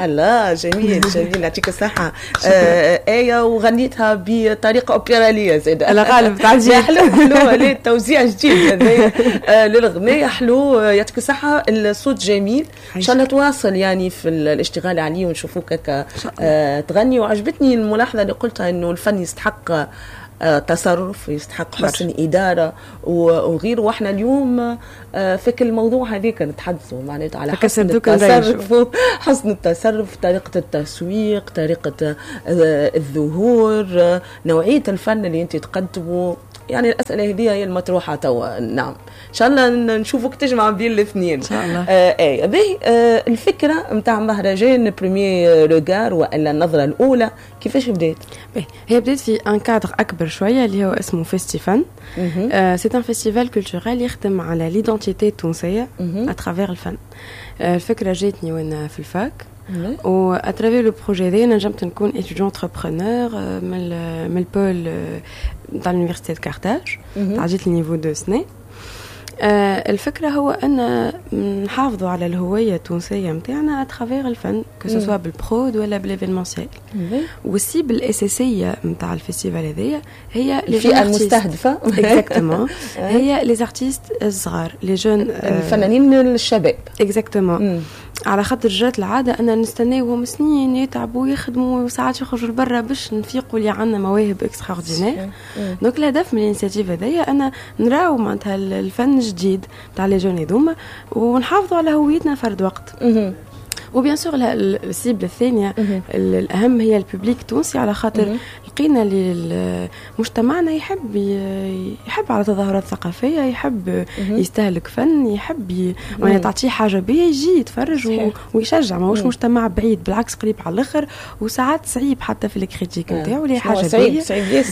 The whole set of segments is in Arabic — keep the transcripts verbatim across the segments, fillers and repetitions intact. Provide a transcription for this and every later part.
الله جميل جميل يعطيك الصحة. آه آية وغنيتها بطريقة أوبرالية زيد. الغالب تاع حلو حلو ليه توزيع جديد هذا آه للغنية حلو. يعطيك الصحة الصوت جميل إن شاء الله تواصل يعني في الاشتغال عليه ونشوفوك هكا آه تغني. وعجبتني الملاحظة اللي قلتها إنه الفن يستحق تصرف يستحق حسن إدارة وغيره. وإحنا اليوم فك الموضوع هذيك نتحدثوا معناته على حسن التصرف حسن التصرف طريقة التسويق طريقة الظهور نوعية الفن اللي أنت تقدمه. يعني الأسئلة هذه هي المطروحة توا. نعم إن شاء الله نشوفك تجمع بين الاثنين إن شاء الله. آه آه به آه الفكرة متاع مهرجان بريمير روغار وإلا النظرة الأولى كيفاش بدات؟ هي بدات في ان كادر أكبر شوية اللي هو اسمه فيستيفان. آه سي ان فيستيفال كولتورال يخدم على ليدونتيتي التونسية اترافير الفن. آه الفكرة جاتني وانا في الفاك و à travers le projet هذا نجمت نكون étudiant entrepreneur من من البول تاع اليونيفرسيتي دو كارتاج. تعجبت لي نيفو دو سنة. آه الفكرة هو أن نحافظوا على الهوية التونسية متاعنا أتخافير الفن كسوا بالبرود ولا بالإيفينمنسيال. والسيبل الأساسية متاع الفيستيفال هذايا هي الفئة المستهدفة اكزاكتومون هي لي زارتيست الصغار لي جون الفنانين الشباب اكزاكتومون. على خاطر جات العادة أن نستناوهم سنين يتعبوا يخدموا وساعات يخرجوا لبرا باش نفيقوا اللي عندنا مواهب اكستراوردينير. دونك الهدف من الانسياتيف هذيا أنا نراو معناتها الفن جديد تاع لي جون هذوما ونحافظوا على هويتنا فرد وقت. وبيان سور السيبل الثانيه الاهم هي الببليك التونسي على خاطر لقينا اللي مجتمعنا يحب يحب على تظاهرات ثقافيه يحب يستهلك فن يحب يعني تعطيه حاجه بيه يجي يتفرج ويشجع. ماهوش مجتمع بعيد بالعكس قريب على الاخر وساعات صعيب حتى في الكريتيك نتاعو اللي حاجه بيه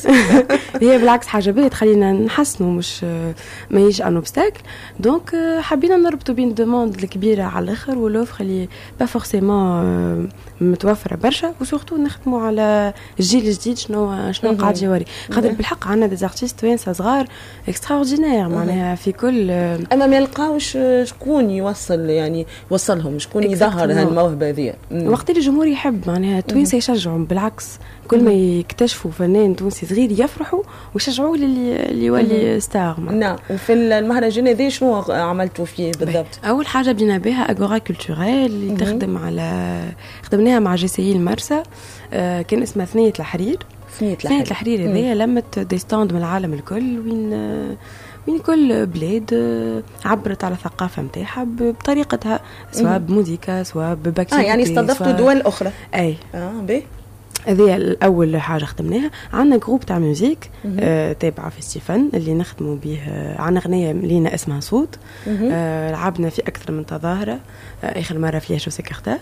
هي بالعكس حاجه بيه تخلينا نحسنوا مش ما يجي ان اوبستاكل. دونك حبينا نربطوا بين الدوموند الكبيره على الاخر والاوفر اللي با فورسيمون متوفره برشا وسورتو نخدموا على الجيل الجديد شنو شنو قاعد يوري. خاطر بالحق عندنا دي زارتيست توانسه صغار اكستراوردينير معناها في كل اما ما يلقاوش شكون يوصل يعني يوصلهم شكون يظهر هالموهبه هذه. وقت اللي الجمهور يحب معناها توانسه يشجعوا بالعكس كل ما يكتشفوا فنان تونسي صغير يفرحوا ويشجعوه اللي يولي ستار. نعم. وفي المهرجان هذا شنو عملتوا فيه بالضبط؟ اول حاجه بدينا بها اغورا كولتورال اللي تخدم على خدمناها مع جيسي المرسى. آه كان اسمها ثنية الحرير. ثنية الحرير, الحرير هذيا لمت دي ستاند من العالم الكل وين آه وين كل بلاد آه عبرت على الثقافه نتاعها بطريقتها سواء بموسيقى سواء بباكتيريا. اه يعني استضفتوا دول اخرى. اي اه باهي. هذه الأول حاجة خدمناها. عندنا جروب تاع ميوزيك آه تابعة في ستيفان اللي نخدموا به. آه عندنا غنية لينا اسمها صوت. آه لعبنا في أكثر من تظاهرة. آه آخر مرة في شو سكرتاج.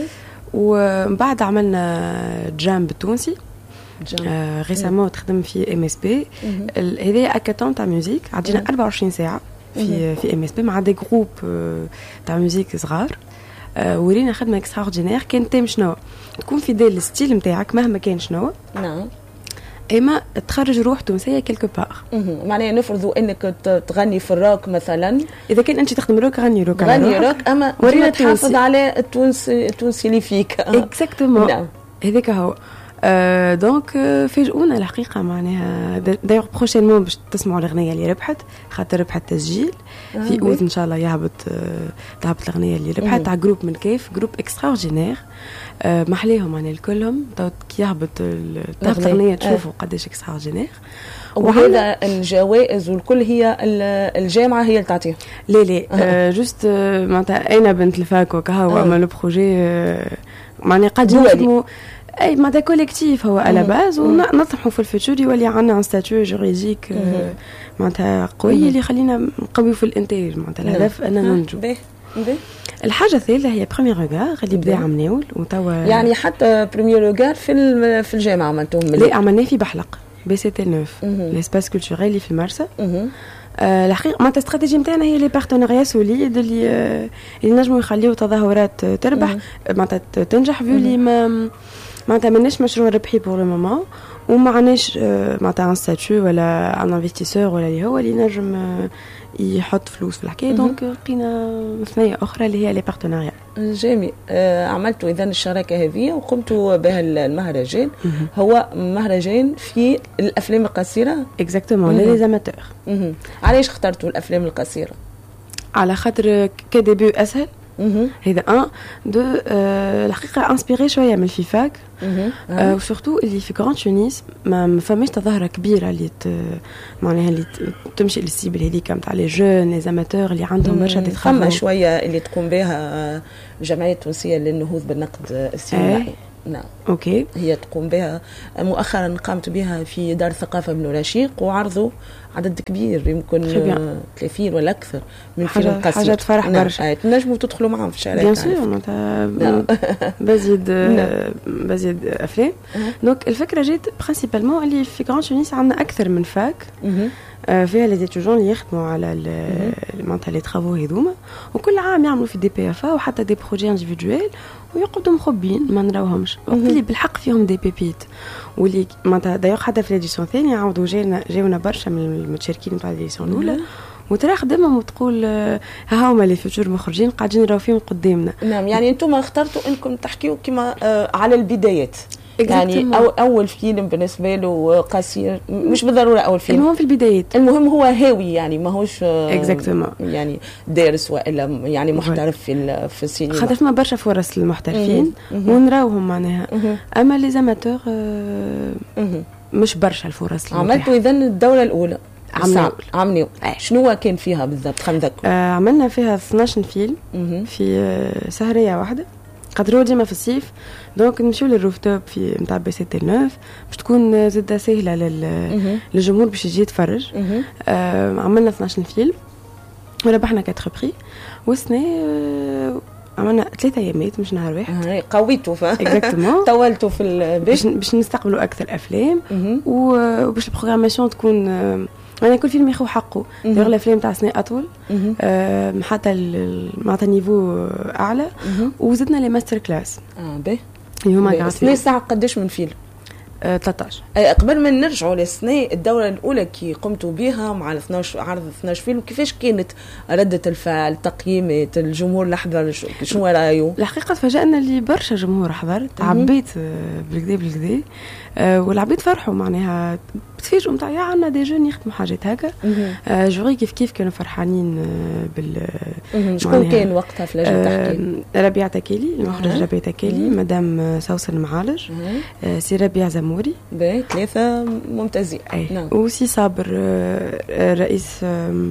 ومن بعد عملنا جام بالتونسي. آه ريسامون تخدم في ام اس بي. هذه اكاتون تاع ميوزيك عندنا أربعة وعشرين ساعة في في ام اس بي مع دي جروب آه تاع ميوزيك صغار. آه ورينا خدمه اكستراوردينير. كان تيم شنو تكون في ديل الستيل نتاعك مهما كان شنو. نعم. اما تخرج روح تونسيه كيلكو بار. معناها نفرضوا انك تغني في الروك مثلا. اذا كان انت تخدم روك غني روك غني روك اما ورينا تحافظ على التونسي التونسي اللي فيك. اكزاكتومون. نعم. هذاك هو. آه دونك آه فاجئونا الحقيقه معناها دايوغ بروشينمون باش تسمعوا الاغنيه اللي ربحت خاطر ربحت تسجيل آه في اوز ان شاء الله يهبط آه تهبط الاغنيه اللي ربحت تاع جروب من كيف جروب اكستراوردينير. آه محليهم يعني الكلهم كي يهبط الاغنيه تشوفوا آه. قداش اكستراوردينير. وهذا الجوائز والكل هي الجامعه هي اللي تعطيها. لا لا آه. آه جوست آه معناتها انا بنت الفاك وكهو اما لو بروجي آه معناها قد يخدموا اي معناتها كوليكتيف هو على باز ونطمحوا في الفيتشر يولي عندنا ان ستاتيو جوريديك معناتها قوي اللي يخلينا نقويوا في الانتاج. معناتها الهدف اننا ننجو. الحاجه الثالثه هي بريمير روغار اللي بدا عملناول وتوا يعني حتى بريمير روغار في في الجامعه عملتوهم. لا عملناه في بحلق بي سي تي نوف لاسباس كولتوريل اللي في المرسى. آه الحقيقه معناتها الاستراتيجيه نتاعنا هي لي بارتنيريا سوليد اللي آه اللي نجموا يخليوا تظاهرات تربح معناتها تنجح فيو لي ما معناتها ماناش مشروع ربحي بور لو مومون وما عندناش معناتها ان ستاتيو ولا ان انفستيسور ولا اللي هو اللي نجم يحط فلوس في الحكايه. دونك لقينا ثنيه اخرى اللي هي لي بارتناريا. جميل. آه عملتوا اذا الشراكه هذه وقمتوا بها المهرجان. هو مهرجان في الافلام القصيره اكزاكتومون لي زاماتور. علاش اخترتوا الافلام القصيره؟ على خاطر كديبيو اسهل. هذا ان دو آه الحقيقه انسبيري شويه من الفيفاك آه وسورتو اللي في كرون تونس ما فماش تظاهره كبيره اللي معناها اللي تمشي للسيبل هذيك نتاع لي جون لي زاماتور اللي عندهم برشا دي ترافو. فما شويه اللي تقوم بها الجمعيه التونسيه للنهوض بالنقد السينمائي. نعم اوكي. هي تقوم بها مؤخرا، قامت بها في دار الثقافه بن رشيق وعرضوا عدد كبير يمكن ثلاثين ولا اكثر من فيلم قصير. حاجه تفرح برشا. تنجموا تدخلوا معهم في الشارع. بيان سور معناتها بزيد بزيد افلام. دونك الفكره جات برينسيبالمون اللي في كرون تونس عندنا اكثر من فاك فيها لي ستوديون اللي يخدموا على معناتها لي ترافو هذوما، وكل عام يعملوا في دي بي اف وحتى دي بروجي انديفيدويل ويقعدوا مخبين ما نراوهمش اللي بالحق فيهم دي بيبيت. واللي معناتها دايوغ حتى في ليديسيون ثانيه عاودوا جانا جاونا برشا من المتشاركين نتاع ليديسيون الاولى وترى خدمهم وتقول ها هما اللي فيوتشر مخرجين قاعدين نراو فيهم قدامنا. نعم يعني انتم اخترتوا انكم تحكيوا كما آه على البدايات. يعني أو أول فيلم بالنسبة له قصير مش بالضرورة أول فيلم، المهم في البدايات، المهم هو هاوي يعني ماهوش exactly. يعني دارس وإلا يعني محترف في في السينما. خاطر فما برشا فرص للمحترفين ونراوهم معناها. أما لي زاماتور مش برشا الفرص. عملتوا إذن الدورة الأولى عملوا عملوا شنو كان فيها بالضبط؟ خلينا نذكر. آه عملنا فيها اثناش فيلم في آه سهرية واحدة، قدروا ديما في الصيف. دونك نمشيو للروفتوب في نتاع بي سي تي نوف باش تكون زاده سهله لل... للجمهور باش يجي يتفرج. آه عملنا اثناش فيلم وربحنا كاتر بري والسنه آه عملنا ثلاثة ايامات مش نهار واحد. آه قويتوا فا اكزاكتومون طولتوا في البيت باش نستقبلوا اكثر افلام وباش البروغراماسيون تكون آه يعني كل فيلم ياخذ حقه. داير الافلام تاع سنه اطول آه حتى معناتها نيفو اعلى. وزدنا لي ماستر كلاس اه باهي اللي هما قاعدين سنه ساعه قداش من فيلم؟ آه ثلاثة عشر. آه قبل ما نرجعوا للسنه الدوره الاولى كي قمتوا بها مع اثناش عرض اثناش فيلم، كيفاش كانت رده الفعل، تقييمات الجمهور اللي حضر شنو رايو؟ الحقيقه تفاجئنا اللي برشا جمهور حضر، تعبيت بالكدا بالكدا آه والعبيد فرحوا معناها تفاجئوا نتاع يا عندنا دي جون يخدموا حاجات هكا. آه جوري كيف كيف كانوا فرحانين آه بال شكون كان وقتها في لجنه التحكيم؟ آه ربيع تكالي المخرج ربيع تكالي، مدام سوسن معالج، آه سي ربيع زموري. باهي ثلاثه ممتازين. نعم. وسي صابر آه رئيس آه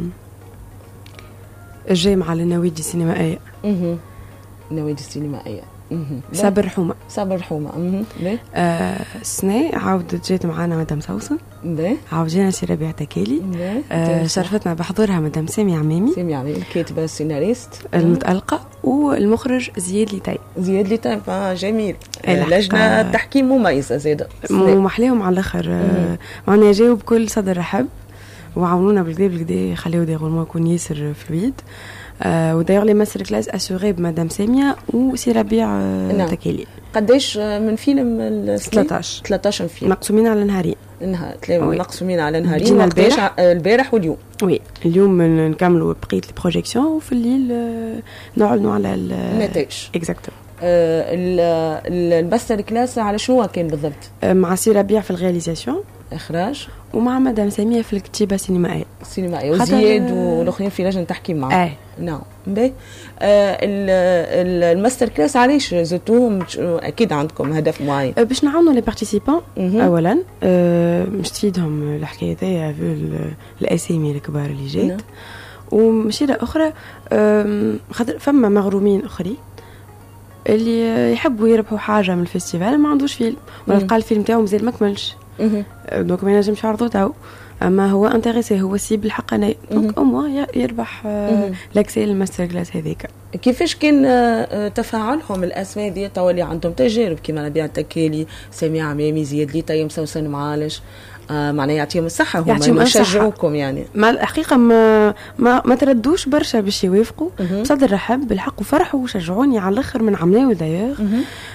الجامعه للنوادي السينمائيه. اها النوادي السينمائيه. صابر حومه. صابر حومه. اها آه سنة عاودت جات معنا مدام سوسن. باهي عاود جينا سي ربيع تكالي. آه شرفتنا بحضورها مدام سامي عمامي. سامي عمامي الكاتبه السيناريست المتألقه، والمخرج زياد ليتاي. زياد ليتاي آه جميل. لجنه التحكيم مميزه زاده ومحليهم على الاخر. آه معنا جاوب بكل صدر رحب وعاونونا بالكدا بالكدا خليو ديغولمون يكون ياسر فلويد. آه ودايوغ لي ماستر كلاس اسوري بمدام ساميه وسي ربيع آه نعم. تكالي. قداش من فيلم ثلاثة عشر ثلاثة عشر فيلم مقسومين على نهارين. نهار مقسومين على نهارين. البارح البارح واليوم. وي اليوم نكملوا بقيه البروجيكسيون وفي الليل آه نعلنوا على النتائج. اكزاكتوم. آه الماستر كلاس على شنو كان بالضبط؟ آه مع سي ربيع في الرياليزاسيون اخراج، ومع مدام ساميه في الكتابه السينمائيه. السينمائيه وزياد والاخرين في لجنه تحكيم معهم. اه نعم. باهي آه الماستر كلاس علاش زدتوهم؟ اكيد عندكم هدف معين. آه باش نعاونوا لي بارتيسيبون اولا. آه مش تفيدهم الحكايه تاعي في الاسامي الكبار اللي جات. نعم. ومشيره اخرى آه خاطر فما مغرومين اخرين اللي يحبوا يربحوا حاجه من الفيستيفال ما عندوش فيلم ولا لقى الفيلم تاعو مازال ما كملش. دونك ما ينجمش يعرضوا تاعو، اما هو انتريسي هو سي بالحق انا دونك او موا يربح لاكسي الماستر كلاس هذيك. كيفاش كان تفاعلهم الاسماء دي توا اللي عندهم تجارب كيما ربيع تكالي، سامي عمامي، زياد ليتاي، مسوسن معالج؟ آه معناها يعطيهم الصحة هما يشجعوكم يعني. ما الحقيقة ما ما, ما تردوش برشا باش يوافقوا، بصدر رحب بالحق وفرحوا وشجعوني على الاخر من عملاوي دايوغ.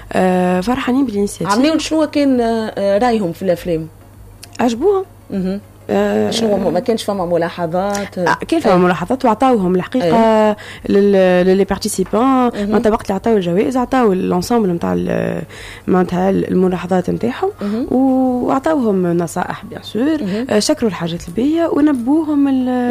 آه فرحانين بالانيشيتيف. عملوا شنو كان رايهم في الافلام؟ عجبوهم. اها آه شنو ما كانش فما ملاحظات؟ آه كان فما ملاحظات وعطاوهم الحقيقه للي بارتيسيبون. معناتها وقت اللي عطاو الجوائز عطاو الانسامبل نتاع معناتها الملاحظات نتاعهم وعطاوهم نصائح بيان سور. آه شكروا الحاجات الباهيه ونبوهم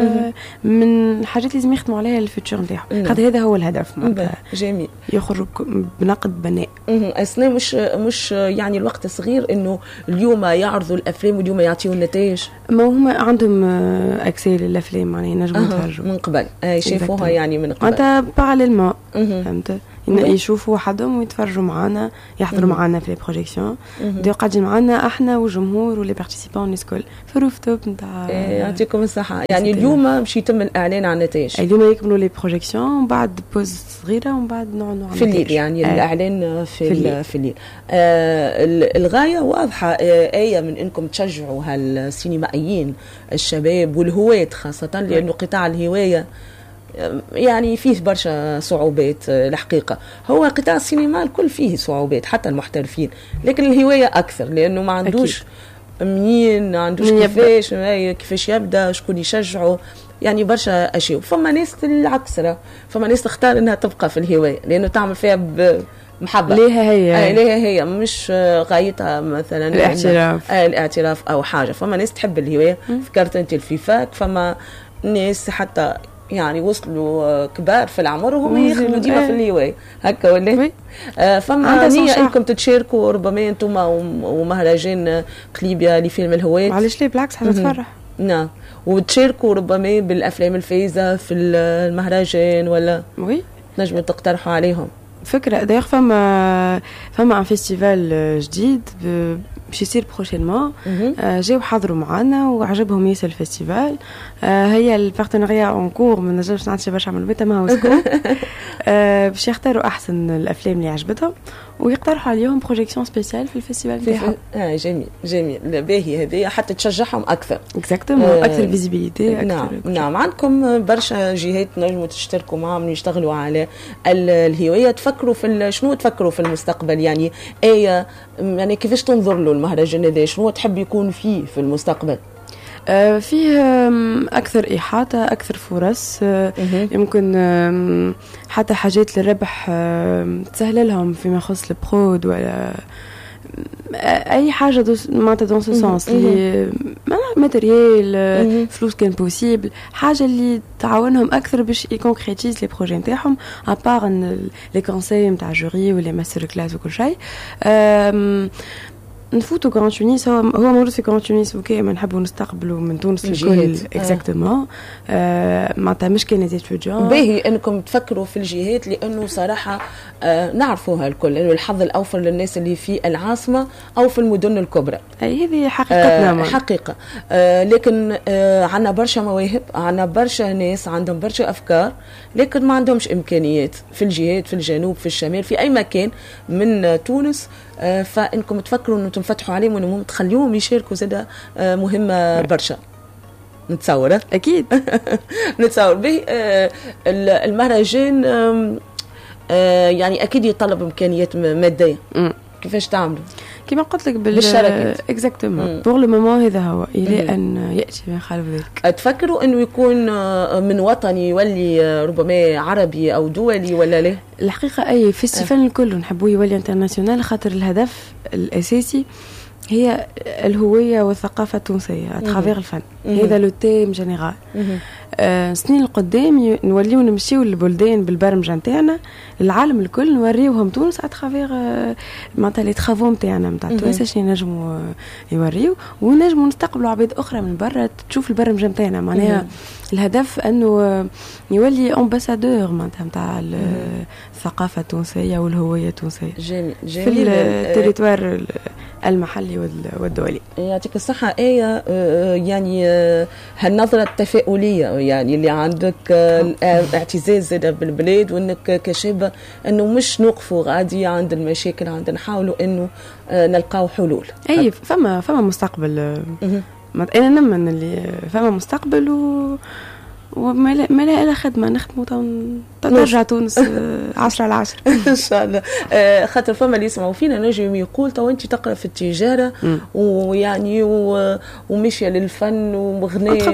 من الحاجات اللي لازم يخدموا عليها الفيتشر نتاعهم. خاطر هذا هو الهدف معناتها. جميل. يخرج بنقد بناء. اصلا مش مش يعني الوقت صغير انه اليوم يعرضوا الافلام واليوم يعطيوا النتائج. هما عندهم اكسي للافلام معناها ينجموا يتفرجوا من قبل. اي شافوها يعني من قبل. معناتها باراليلمون فهمت يشوفوا وحدهم ويتفرجوا معنا يحضروا معنا في لي بروجيكسيون. ديو قاعدين معنا احنا والجمهور ولي بارتيسيبون الناس الكل في الروفتوب نتاع. يعطيكم الصحه. يعني اليوم باش يتم الاعلان عن النتائج. اليوم يكملوا لي بروجيكسيون بعد بوز صغيره ومن بعد نعلنوا في الليل. يعني آه. الاعلان في الليل. في الليل. آه الغايه واضحه. آه ايه من انكم تشجعوا هالسينمائيين الشباب والهواة خاصه لانه قطاع الهوايه يعني فيه برشا صعوبات. الحقيقة هو قطاع السينما الكل فيه صعوبات حتى المحترفين لكن الهواية أكثر لأنه ما عندوش منين ما عندوش كيفاش كيفاش يبدأ شكون يشجعه يعني برشا أشياء. فما ناس العكس فما ناس تختار إنها تبقى في الهواية لأنه تعمل فيها محبة ليها هي آه ليها هي مش غايتها مثلا الاعتراف آه الاعتراف أو حاجة. فما ناس تحب الهواية. فكرت أنت الفيفاك فما ناس حتى يعني وصلوا كبار في العمر وهم يخدموا ديما في الهواية هكا ولا آه فما نية انكم تتشاركوا ربما انتم ومهرجان قليبيا لفيلم الهواة. معلش ليه بالعكس حاجة تفرح. نعم وتشاركوا ربما بالافلام الفايزة في المهرجان ولا وي نجموا تقترحوا عليهم فكرة. دايوغ فما فما ان فيستيفال جديد باش يصير بروشينمون. آه جاو حضروا معنا وعجبهم ياسر الفيستيفال. آه هي البارتنريا اون كور ما نجمش نعطي برشا معلومات ما هو سكوب. آه باش يختاروا احسن الافلام اللي عجبتهم ويقترحوا عليهم بروجيكسيون سبيسيال في الفيستيفال تاعهم. اه جميل جميل باهي هذه حتى تشجعهم اكثر. اكزاكتومون آه اكثر فيزيبيليتي اكثر. نعم نعم عندكم برشا جهات نجموا تشتركوا معهم يشتغلوا على الهوايه. تفكروا في شنو تفكروا في المستقبل يعني ايه يعني كيفاش تنظر له المهرجان هذا شنو تحب يكون فيه في المستقبل؟ آه فيه أكثر إحاطة أكثر فرص. آه يمكن حتى حاجات للربح آه تسهل لهم فيما يخص البرود ولا اي حاجه معناتها دون سو سونس اللي ماتيريال فلوس كان بوسيبل حاجه اللي تعاونهم اكثر باش يكونكريتيز لي بروجي نتاعهم ابار ان لي كونساي نتاع جوري ولا ماستر كلاس وكل شيء. نفوتوا كرون تونس هو هو موجود في كرون تونس اوكي ما نحبوا نستقبلوا من تونس الكل اكزاكتومون. آه معناتها مش كان ستوديون باهي انكم تفكروا في الجهات لانه صراحه آه نعرفوها الكل انه الحظ الاوفر للناس اللي في العاصمه او في المدن الكبرى. اي هذه حقيقتنا آه حقيقه. آه لكن آه عندنا برشا مواهب عندنا برشا ناس عندهم برشا افكار لكن ما عندهمش امكانيات في الجهات في الجنوب في الشمال في اي مكان من تونس. آه فانكم تفكروا انه تنفتحوا عليهم وانهم تخليوهم يشاركوا زاده آه مهمه برشا نتصور. اكيد نتصور به. آه المهرجان آه يعني اكيد يطلب امكانيات ماديه. كيفاش تعملوا؟ كما قلت لك بالشراكات اكزاكتومون بور لو مومون هذا هو الى ان ياتي ما يخالف ذلك. تفكروا انه يكون من وطني يولي ربما عربي او دولي ولا لا؟ الحقيقه اي فيستيفال الكل نحبوه يولي انترناسيونال خاطر الهدف الاساسي هي الهويه والثقافه التونسيه اترافير الفن. هذا لو تيم جينيرال. آه سنين القدام نوليو نمشيو للبلدان بالبرمجه نتاعنا العالم الكل نوريوهم تونس اترافير آه معناتها لي ترافو نتاعنا نتاع تونس اش نجموا يوريو ونجموا نستقبلوا عباد اخرى من برا تشوف البرمجه نتاعنا. معناها الهدف انه يولي امباسادور معناتها نتاع الثقافه التونسيه والهويه التونسيه. جميل جميل في التريتوار المحلي والدولي. يعطيك الصحة. ايه يعني هالنظرة التفاؤلية يعني اللي عندك اعتزاز بالبلاد وانك كشابة انه مش نوقفوا غادي عند المشاكل عند نحاولوا انه نلقاو حلول. اي فما فما مستقبل. انا نمن اللي فما مستقبل و وما لا ما لا إلا خدمة نخدموا ترجع تونس عشرة على عشرة إن شاء الله. خاطر فما اللي يسمعوا فينا نجم يقول تو أنت تقرأ في التجارة ويعني ومشي للفن وغناء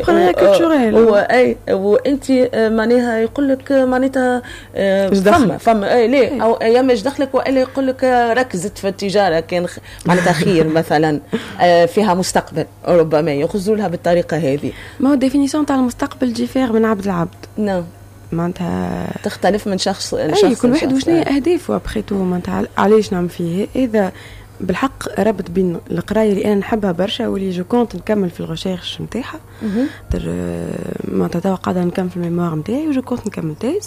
وأي وأنت معناها يقول لك معناتها فما فما أي ليه أو أيام إيش دخلك وإلا يقول لك ركزت في التجارة كان معناتها خير مثلا فيها مستقبل ربما يخزوا لها بالطريقة هذه. ما هو ديفينيسيون تاع المستقبل جيفير من عبد العبد. نعم. معناتها تختلف من شخص لشخص. أي كل واحد وشنو أهدافه أبخيتو معناتها علاش نعمل فيه. إذا بالحق ربط بين القرايه اللي انا نحبها برشا واللي جو كونت نكمل في الغوشيرش نتاعها معناتها توا قاعده نكمل في الميموار نتاعي وجو كونت نكمل تيز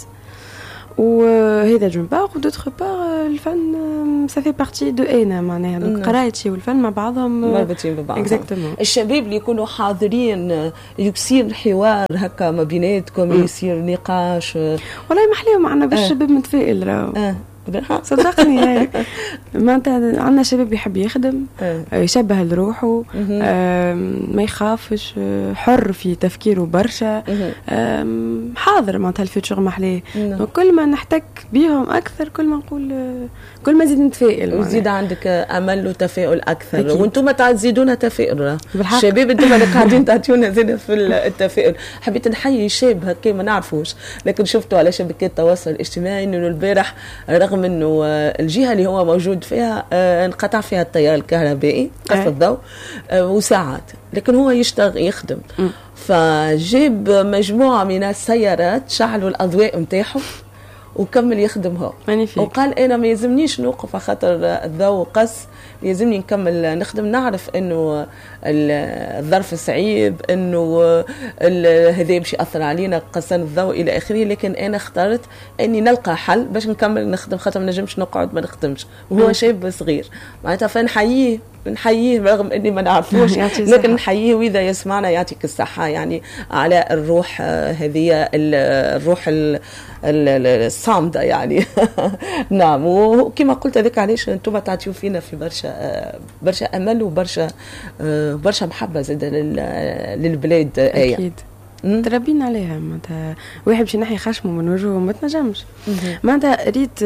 وهذا جون باغ ودوتر باغ الفن سافي بارتي دو انا معناها دونك قرايتي والفن مع بعضهم مربوطين ببعضهم. اكزاكتومون. الشباب اللي يكونوا حاضرين يصير حوار هكا ما بيناتكم يصير نقاش والله ما حليهم معنا باش الشباب متفائل راهو اه صدقني هيك معناتها عندنا شباب يحب يخدم يشبه لروحه ما يخافش حر في تفكيره برشا حاضر معناتها الفيوتشر محلاه كل ما نحتك بيهم اكثر كل ما نقول كل ما زيد نتفائل وزيد عندك امل وتفاؤل اكثر وانتم تزيدونا تفاؤل الشباب انتم اللي قاعدين تعطيونا زيد في التفاؤل. حبيت نحيي شاب هكا ما نعرفوش لكن شفتوا على شبكات التواصل الاجتماعي انه البارح رغم انه الجهه اللي هو موجود فيها انقطع فيها التيار الكهربائي قف الضوء وساعات لكن هو يشتغل يخدم فجيب مجموعه من السيارات شعلوا الاضواء نتاعهم وكمل يخدم هو وقال انا ما يلزمنيش نوقف خاطر الضوء قص يلزمني نكمل نخدم نعرف انه الظرف صعيب انه هذا يمشي ياثر علينا قصان الضوء الى اخره لكن انا اخترت اني نلقى حل باش نكمل نخدم خاطر ما نجمش نقعد ما نخدمش وهو شاب صغير معناتها فنحييه نحييه رغم اني ما نعرفوش لكن نحييه واذا يسمعنا يعطيك الصحه يعني على الروح هذه الروح الصامده يعني نعم. وكما قلت هذاك علاش انتم تعطيو فينا في برشا برشا امل وبرشا برشا محبه زاد للبلاد. ايه اكيد تربينا عليها معناتها واحد باش ينحي خشمه من وجهه ما تنجمش معناتها ريت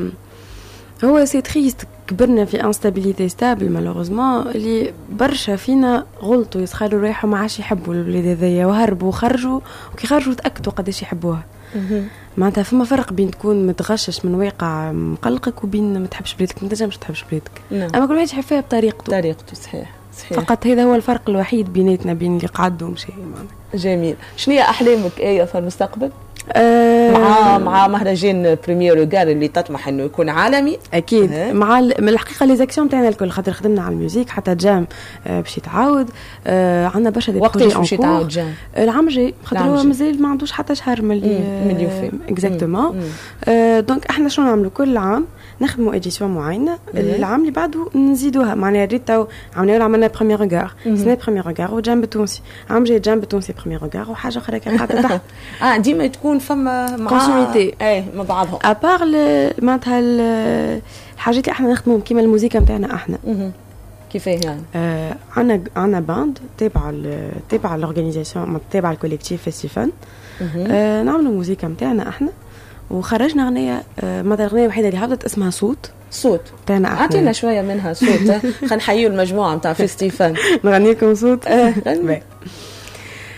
هو سي تريست كبرنا في انستابيليتي ستابل مالوغوزمون اللي برشا فينا غلطوا يسخروا ريحهم ما عادش يحبوا البلاد هذيا وهربوا وخرجوا وكي خرجوا تاكدوا قداش يحبوها معناتها فما فرق بين تكون متغشش من واقع مقلقك وبين ما تحبش بلادك ما تنجمش تحبش بلادك اما كل واحد يحب فيها بطريقته طريقته صحيح صحيح فقط هذا هو الفرق الوحيد بيناتنا بين اللي قعدوا ومشي. جميل. شنو هي احلامك ايه في المستقبل؟ أه مع مع مهرجان بريمير روغار اللي تطمح انه يكون عالمي اكيد أه. مع من الحقيقه لي زاكسيون تاعنا الكل خاطر خدمنا على الميوزيك حتى جام أه باش يتعاود أه عندنا برشا دي بروجي باش يتعاود جام العام الجاي خاطر هو مازال ما عندوش حتى شهر من من اليوفي اكزاكتومون أه دونك احنا شنو نعملوا كل عام نخدموا اديسيون معينه العام اللي بعده نزيدوها معناها ريتو عملنا عملنا بريمير روغار سنه بريمير روغار وجام التونسي عام جاي جام التونسي بريمير روغار وحاجه اخرى كان قاعده تحت اه ديما تكون فما مع كونسونيتي اي مع بعضهم ابار معناتها الحاجات اللي احنا نخدموهم كيما الموسيقى نتاعنا احنا كيفاه يعني آه عندنا عندنا باند تابعه تابعه لورغانيزاسيون تابعه الكوليكتيف فيستيفان آه نعملوا موسيقى نتاعنا احنا وخرجنا اغنيه آه مثلا الاغنيه الوحيده اللي هبطت اسمها صوت صوت تاعنا احنا اعطينا شويه منها صوت خلينا نحيوا المجموعه نتاع فيستيفان نغني لكم صوت آه.